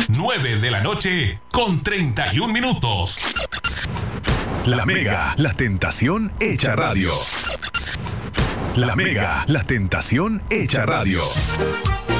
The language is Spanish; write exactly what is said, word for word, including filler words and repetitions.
nueve de la noche con treinta y un minutos. La Mega, la tentación hecha radio. La Mega, la tentación hecha radio.